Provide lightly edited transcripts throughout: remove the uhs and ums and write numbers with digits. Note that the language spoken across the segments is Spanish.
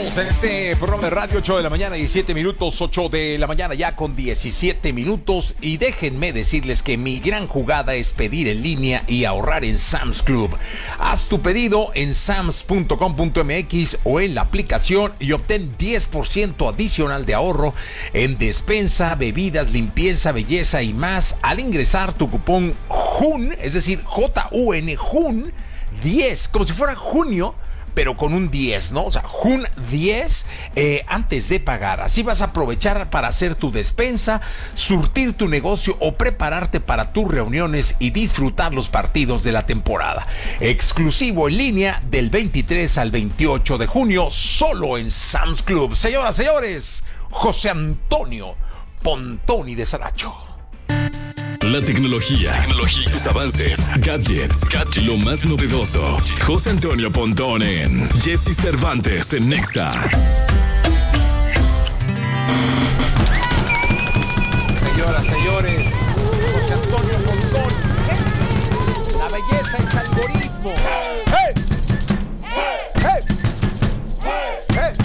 Estamos en este programa de radio, 8 de la mañana, 17 minutos, 8 de la mañana ya con 17 minutos. Y déjenme decirles que mi gran jugada es pedir en línea y ahorrar en Sam's Club. Haz tu pedido en sams.com.mx o en la aplicación y obtén 10% adicional de ahorro en despensa, bebidas, limpieza, belleza y más al ingresar tu cupón JUN, es decir, J-U-N, JUN 10, como si fuera junio, pero con un 10, ¿no? O sea, JUN 10 antes de pagar. Así vas a aprovechar para hacer tu despensa, surtir tu negocio o prepararte para tus reuniones y disfrutar los partidos de la temporada. Exclusivo en línea del 23 al 28 de junio, solo en Sam's Club. Señoras, señores, José Antonio Pontoni de Saracho. La tecnología, sus avances, gadgets, lo más novedoso. José Antonio Pontón en Jesse Cervantes en Nexa. Señoras, señores, José Antonio Pontón. La belleza es algoritmo. ¡Hey! ¡Hey! ¡Hey!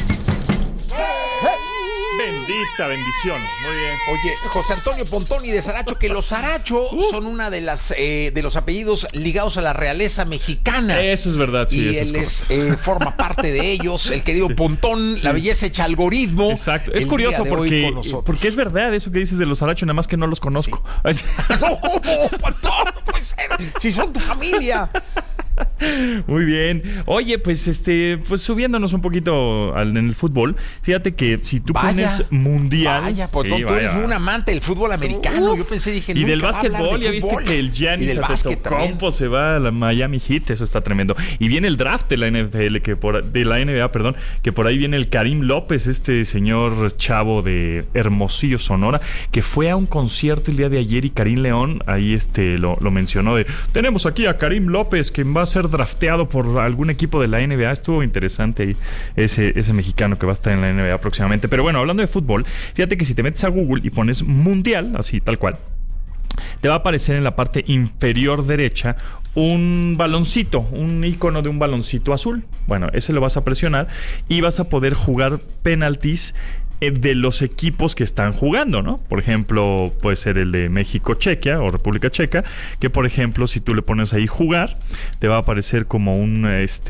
Bendita bendición. Muy bien. Oye, José Antonio Pontoni de Saracho, que los Saracho son una de las de los apellidos ligados a la realeza mexicana. Eso es verdad, sí. Y eso él forma parte de ellos, el querido Pontón, sí. La belleza hecha algoritmo. Exacto. Es curioso porque es verdad eso que dices de los Saracho, nada más que no los conozco. Sí. No, Pontón, pues, si son tu familia. Muy bien. Oye, pues pues subiéndonos un poquito en el fútbol, fíjate que si tú pones mundial. Vaya, Pontón, tú eres un amante del fútbol americano. Yo pensé, dije, y del básquetbol, ya viste que el Giannis Antetokounmpo se va a la Miami Heat, eso está tremendo. Y viene el draft de la NFL, de la NBA, perdón, que por ahí viene el Karim López, este señor chavo de Hermosillo, Sonora, que fue a un concierto el día de ayer y Karim León ahí lo mencionó tenemos aquí a Karim López, que va a ser drafteado por algún equipo de la NBA. Estuvo interesante ahí ese mexicano que va a estar en la NBA próximamente. Pero bueno, hablando de fútbol, fíjate que si te metes a Google y pones mundial, así tal cual, te va a aparecer en la parte inferior derecha un baloncito, un icono de un baloncito azul. Bueno, ese lo vas a presionar y vas a poder jugar penaltis de los equipos que están jugando, ¿no? Por ejemplo, puede ser el de México-Chequia o República Checa, que por ejemplo, si tú le pones ahí jugar, te va a aparecer como un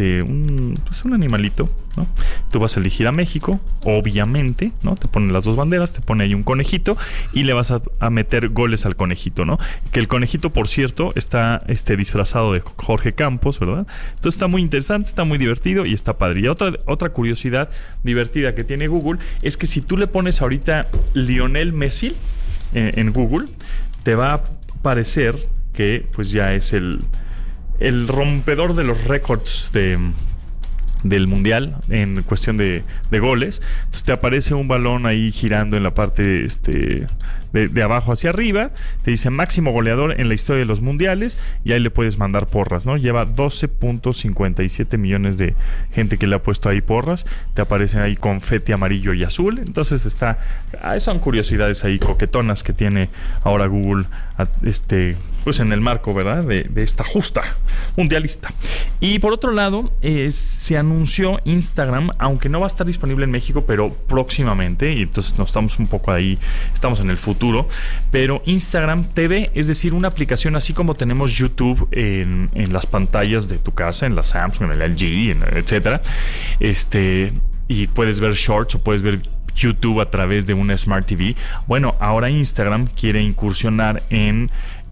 animalito, ¿no? Tú vas a elegir a México, obviamente, ¿no? Te ponen las dos banderas, te pone ahí un conejito y le vas a meter goles al conejito, ¿no? Que el conejito, por cierto, está disfrazado de Jorge Campos, ¿verdad? Entonces está muy interesante, está muy divertido y está padre. Y otra curiosidad divertida que tiene Google es que si tú le pones ahorita Lionel Messi en Google, te va a aparecer que pues ya es el rompedor de los récords del mundial en cuestión de goles. Entonces te aparece un balón ahí girando en la parte de abajo hacia arriba, te dice máximo goleador en la historia de los mundiales y ahí le puedes mandar porras, ¿no? Lleva 12.57 millones de gente que le ha puesto ahí porras, te aparecen ahí confeti amarillo y azul. Entonces son curiosidades ahí coquetonas que tiene ahora Google pues en el marco, ¿verdad? De esta justa mundialista. Y por otro lado, se anunció Instagram, aunque no va a estar disponible en México, pero próximamente, y entonces nos estamos un poco ahí, estamos en el futuro, pero Instagram TV, es decir, una aplicación así como tenemos YouTube en las pantallas de tu casa, en la Samsung, en el LG, etcétera, y puedes ver shorts o puedes ver YouTube a través de una Smart TV. Bueno, ahora Instagram quiere incursionar en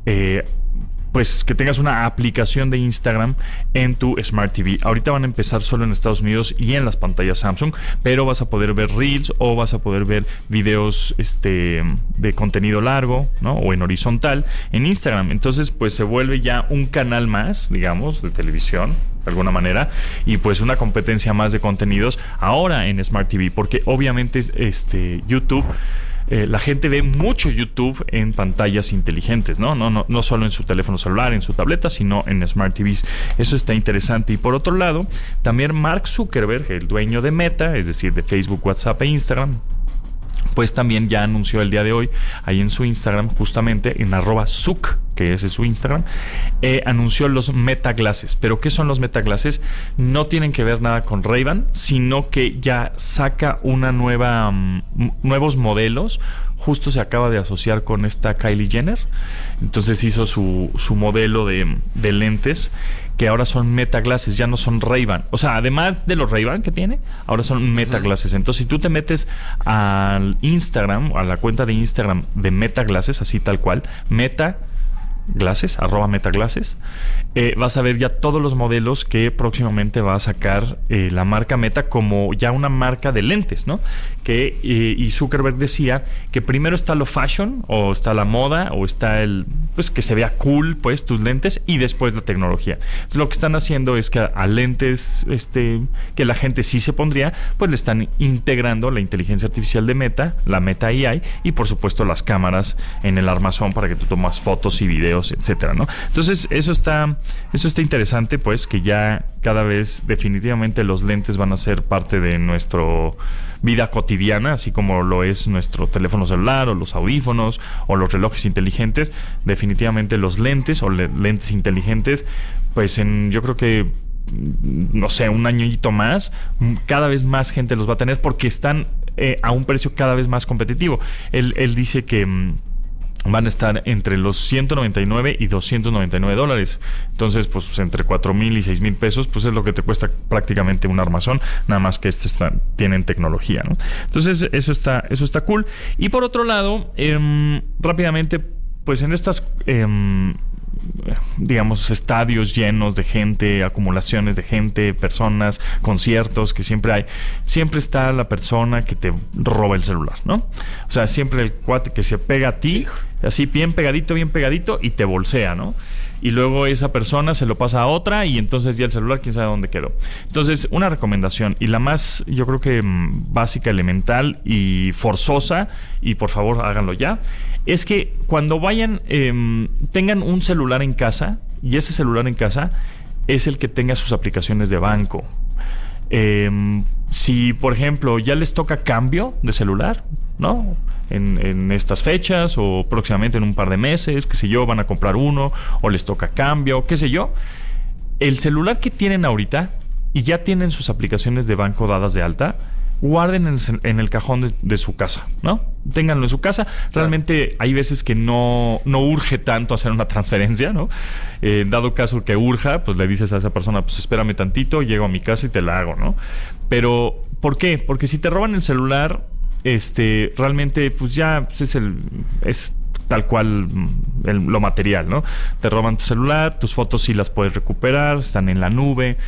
pues que tengas una aplicación de Instagram en tu Smart TV. Ahorita van a empezar solo en Estados Unidos y en las pantallas Samsung, pero vas a poder ver Reels o vas a poder ver videos de contenido largo, ¿no? O en horizontal en Instagram. Entonces, pues se vuelve ya un canal más, digamos, de televisión, de alguna manera, y pues una competencia más de contenidos ahora en Smart TV, porque obviamente YouTube, la gente ve mucho YouTube en pantallas inteligentes, no solo en su teléfono celular, en su tableta, sino en Smart TVs. Eso está interesante. Y por otro lado, también Mark Zuckerberg, el dueño de Meta, es decir, de Facebook, WhatsApp e Instagram, pues también ya anunció el día de hoy ahí en su Instagram, justamente en @Zuc que ese es su Instagram, anunció los Meta Glasses. ¿Pero qué son los Meta Glasses? No tienen que ver nada con Ray-Ban, sino que ya saca una nuevos modelos. Justo se acaba de asociar con esta Kylie Jenner. Entonces hizo su modelo de lentes, que ahora son Meta Glasses, ya no son Ray-Ban. O sea, además de los Ray-Ban que tiene, ahora son Meta Glasses. Entonces, si tú te metes al Instagram, a la cuenta de Instagram de Meta Glasses, así tal cual, Meta Glasses, @metaglasses, vas a ver ya todos los modelos que próximamente va a sacar la marca Meta como ya una marca de lentes, ¿no? Y Zuckerberg decía que primero está lo fashion, o está la moda, o está pues que se vea cool, pues, tus lentes, y después la tecnología. Entonces, lo que están haciendo es que a lentes que la gente sí se pondría, pues le están integrando la inteligencia artificial de Meta, la Meta AI, y por supuesto las cámaras en el armazón para que tú tomas fotos y videos, etcétera, ¿no? Entonces, eso está interesante, pues, que ya cada vez definitivamente los lentes van a ser parte de nuestra vida cotidiana, así como lo es nuestro teléfono celular, o los audífonos, o los relojes inteligentes. Definitivamente los lentes o lentes inteligentes, pues yo creo que, no sé, un añito más, cada vez más gente los va a tener, porque están a un precio cada vez más competitivo. Él dice que van a estar entre los $199 y $299. Entonces, pues entre 4,000 y 6,000 pesos, pues es lo que te cuesta prácticamente un armazón, nada más que tienen tecnología, ¿no? Entonces, eso está cool. Y por otro lado, rápidamente, pues en estas digamos, estadios llenos de gente, acumulaciones de gente, personas, conciertos que siempre hay, siempre está la persona que te roba el celular, ¿no? O sea, siempre el cuate que se pega a ti, así bien pegadito, y te bolsea, ¿no? Y luego esa persona se lo pasa a otra, y entonces ya el celular quién sabe dónde quedó. Entonces, una recomendación, y la más, yo creo que básica, elemental y forzosa, y por favor háganlo ya, es que cuando vayan, tengan un celular en casa, y ese celular en casa es el que tenga sus aplicaciones de banco. Si, por ejemplo, ya les toca cambio de celular, ¿no? En estas fechas, o próximamente en un par de meses, qué sé yo, van a comprar uno, o les toca cambio, qué sé yo. El celular que tienen ahorita, y ya tienen sus aplicaciones de banco dadas de alta, guarden en el cajón de su casa, ¿no? Ténganlo en su casa. Realmente hay veces que no urge tanto hacer una transferencia, ¿no? Dado caso que urja, pues le dices a esa persona, pues espérame tantito, llego a mi casa y te la hago, ¿no? Pero, ¿por qué? Porque si te roban el celular, realmente, pues ya es tal cual lo material, ¿no? Te roban tu celular, tus fotos sí las puedes recuperar, están en la nube,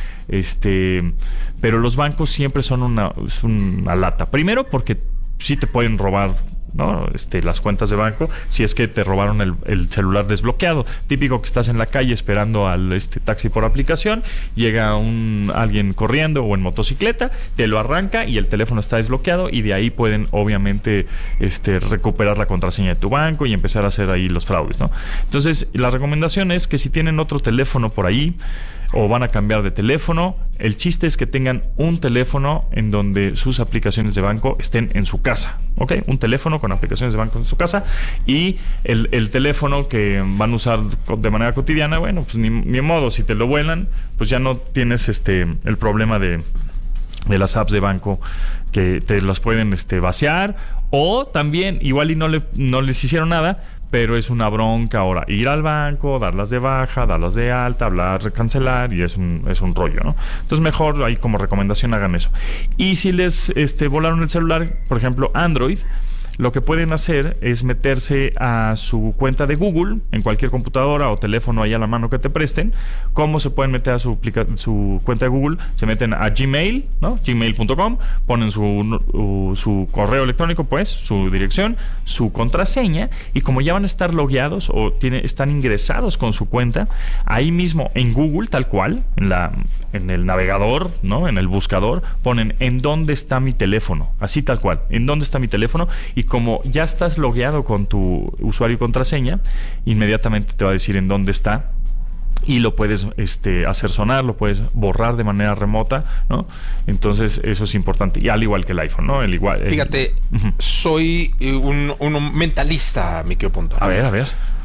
pero los bancos siempre son una lata. Primero porque sí te pueden robar, ¿no? Las cuentas de banco, si es que te robaron el celular desbloqueado. Típico que estás en la calle esperando al taxi por aplicación, llega alguien corriendo o en motocicleta, te lo arranca y el teléfono está desbloqueado, y de ahí pueden obviamente recuperar la contraseña de tu banco y empezar a hacer ahí los fraudes, ¿no? Entonces, la recomendación es que si tienen otro teléfono por ahí, o van a cambiar de teléfono, el chiste es que tengan un teléfono en donde sus aplicaciones de banco estén en su casa, ¿ok? Un teléfono con aplicaciones de banco en su casa, y el teléfono que van a usar de manera cotidiana, bueno, pues ni modo, si te lo vuelan, pues ya no tienes el problema de las apps de banco que te las pueden vaciar, o también igual y no les hicieron nada, pero es una bronca ahora ir al banco, darlas de baja, darlas de alta, hablar, cancelar, y es un rollo, ¿no? Entonces, mejor ahí como recomendación hagan eso. Y si les volaron el celular, por ejemplo Android, lo que pueden hacer es meterse a su cuenta de Google en cualquier computadora o teléfono ahí a la mano que te presten. ¿Cómo se pueden meter a su cuenta de Google? Se meten a Gmail, ¿no? Gmail.com, ponen su correo electrónico, pues, su dirección, su contraseña, y como ya van a estar logueados o están ingresados con su cuenta, ahí mismo en Google, tal cual, en el navegador, ¿no? En el buscador, ponen ¿en dónde está mi teléfono? Así tal cual, ¿en dónde está mi teléfono? Y como ya estás logueado con tu usuario y contraseña, inmediatamente te va a decir en dónde está, y lo puedes hacer sonar, lo puedes borrar de manera remota, ¿no? Entonces eso es importante, y al igual que el iPhone, ¿no? Fíjate, soy un mentalista, mi querido Pontón. A ver.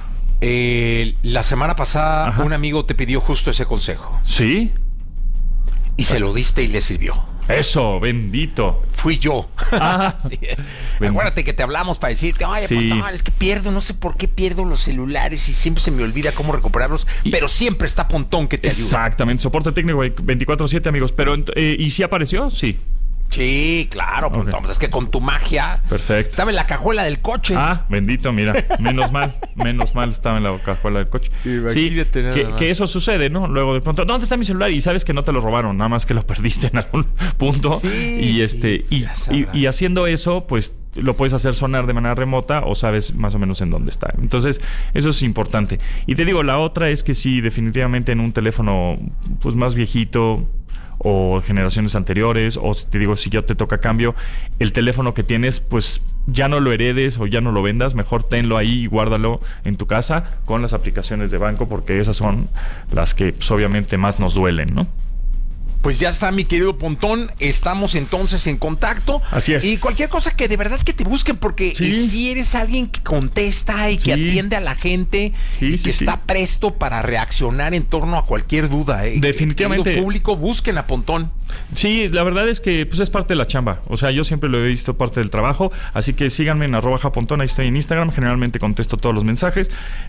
La semana pasada un amigo te pidió justo ese consejo. ¿Sí? Y se lo diste y le sirvió. Eso, bendito. Fui yo. Sí. Acuérdate que te hablamos para decirte, oye, es que pierdo, no sé por qué pierdo los celulares y siempre se me olvida cómo recuperarlos, pero siempre está Pontón que te ayuda. Exactamente, soporte técnico 24/7, amigos. Pero, ¿y si apareció? Sí. Sí, claro, Pontón. Okay. Es que con tu magia. Perfecto. Estaba en la cajuela del coche. Bendito, mira. Menos mal estaba en la cajuela del coche. Imagínate sí, que eso sucede, ¿no? Luego de pronto, ¿dónde está mi celular? Y sabes que no te lo robaron, nada más que lo perdiste en algún punto. Y haciendo eso, pues lo puedes hacer sonar de manera remota o sabes más o menos en dónde está. Entonces, eso es importante. Y te digo, la otra es que sí, definitivamente en un teléfono pues más viejito o generaciones anteriores, o te digo, si ya te toca cambio, el teléfono que tienes, pues ya no lo heredes o ya no lo vendas, mejor tenlo ahí y guárdalo en tu casa con las aplicaciones de banco, porque esas son las que pues, obviamente más nos duelen, ¿no? Pues ya está, mi querido Pontón. Estamos entonces en contacto. Así es. Y cualquier cosa que de verdad que te busquen, porque si eres alguien que contesta y que atiende a la gente y que está presto para reaccionar en torno a cualquier duda. Definitivamente. Querido público, busquen a Pontón. Sí, la verdad es que pues es parte de la chamba. O sea, yo siempre lo he visto parte del trabajo. Así que síganme en @japontón. Ahí estoy en Instagram. Generalmente contesto todos los mensajes.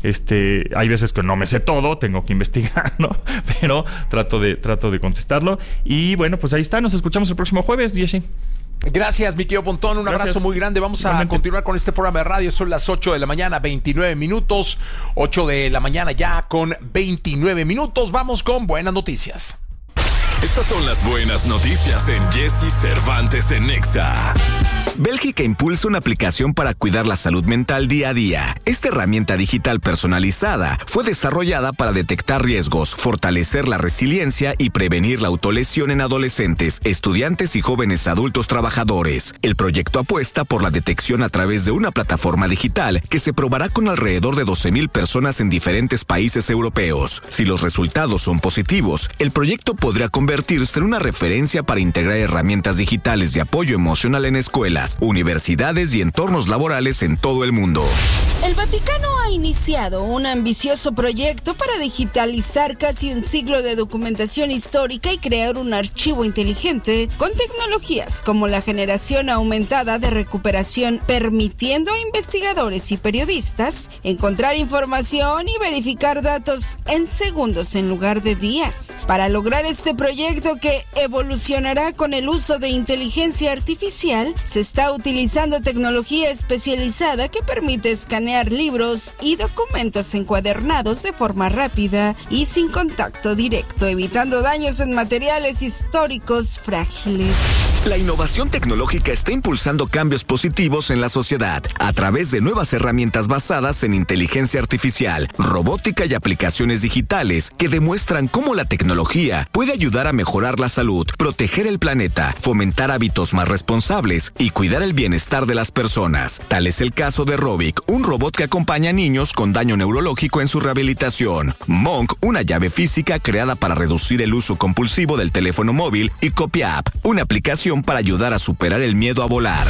Hay veces que no me sé todo, tengo que investigar, ¿no? Pero trato de contestarlo. Y bueno, pues ahí está. Nos escuchamos el próximo jueves, Jesse. Gracias, mi querido Pontón. Un abrazo muy grande. Vamos a continuar con este programa de radio. Son las 8 de la mañana, 29 minutos. 8 de la mañana ya con 29 minutos. Vamos con buenas noticias. Estas son las buenas noticias en Jesse Cervantes en Nexa. Bélgica impulsa una aplicación para cuidar la salud mental día a día. Esta herramienta digital personalizada fue desarrollada para detectar riesgos, fortalecer la resiliencia y prevenir la autolesión en adolescentes, estudiantes y jóvenes adultos trabajadores. El proyecto apuesta por la detección a través de una plataforma digital que se probará con alrededor de 12,000 personas en diferentes países europeos. Si los resultados son positivos, el proyecto podría convertirse en una referencia para integrar herramientas digitales de apoyo emocional en escuelas, universidades y entornos laborales en todo el mundo. El Vaticano ha iniciado un ambicioso proyecto para digitalizar casi un siglo de documentación histórica y crear un archivo inteligente con tecnologías como la generación aumentada de recuperación, permitiendo a investigadores y periodistas encontrar información y verificar datos en segundos en lugar de días. Para lograr este proyecto, que evolucionará con el uso de inteligencia artificial, se está utilizando tecnología especializada que permite escanear libros y documentos encuadernados de forma rápida y sin contacto directo, evitando daños en materiales históricos frágiles. La innovación tecnológica está impulsando cambios positivos en la sociedad a través de nuevas herramientas basadas en inteligencia artificial, robótica y aplicaciones digitales que demuestran cómo la tecnología puede ayudar a mejorar la salud, proteger el planeta, fomentar hábitos más responsables y cuidar el bienestar de las personas. Tal es el caso de Robic, un robot que acompaña a niños con daño neurológico en su rehabilitación. Monk, una llave física creada para reducir el uso compulsivo del teléfono móvil, y CopyApp, una aplicación para ayudar a superar el miedo a volar.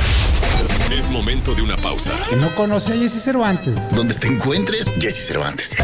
Es momento de una pausa. Que no conoce a Jesse Cervantes. Donde te encuentres, Jesse Cervantes.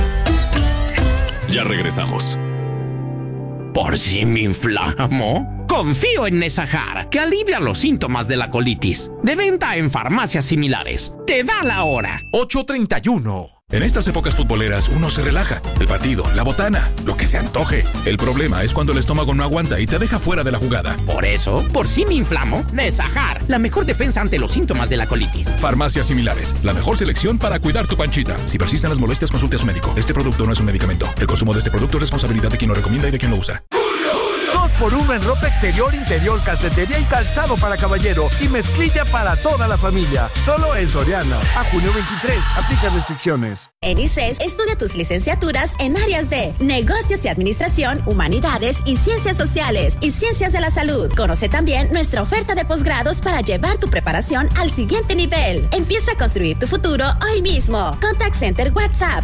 Ya regresamos. ¿Por si me inflamo? Confío en Nesajar, que alivia los síntomas de la colitis. De venta en farmacias similares. Te da la hora. 8:31. En estas épocas futboleras uno se relaja. El partido, la botana, lo que se antoje. El problema es cuando el estómago no aguanta y te deja fuera de la jugada. Por eso, por si me inflamo, Nesajar, la mejor defensa ante los síntomas de la colitis. Farmacias similares, la mejor selección para cuidar tu panchita. Si persisten las molestias, consulte a su médico. Este producto no es un medicamento. El consumo de este producto es responsabilidad de quien lo recomienda y de quien lo usa. 2x1 en ropa exterior, interior, calcetería y calzado para caballero y mezclilla para toda la familia. Solo en Soriana. A junio 23. Aplica restricciones. En ICES, estudia tus licenciaturas en áreas de negocios y administración, humanidades y ciencias sociales y ciencias de la salud. Conoce también nuestra oferta de posgrados para llevar tu preparación al siguiente nivel. Empieza a construir tu futuro hoy mismo. Contact Center WhatsApp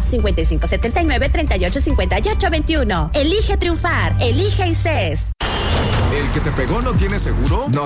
5579-385821. Elige triunfar. Elige ICES. ¿El que te pegó no tiene seguro? No